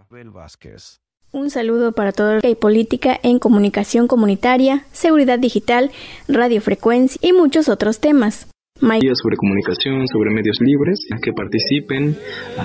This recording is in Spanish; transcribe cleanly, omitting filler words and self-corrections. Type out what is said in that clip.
Abel Vázquez. Un saludo para todo el que hay política en comunicación comunitaria, seguridad digital, radiofrecuencia y muchos otros temas. Sobre comunicación, sobre medios libres, que participen